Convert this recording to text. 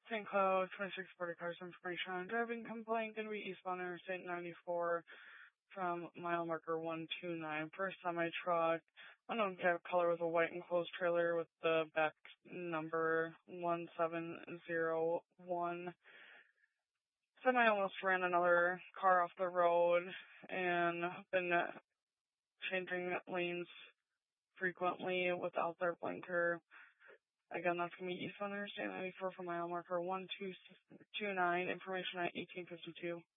St. Cloud, 2640 cars information on driving complaint. Going to be eastbound Interstate 94 from mile marker 129. First semi truck, unknown cab color with a white enclosed trailer with the back number 1701. Semi almost ran another car off the road and been changing lanes frequently without their blinker. Again, that's going to be eastbound Interstate 94 from mile marker 1229. Information at 1852.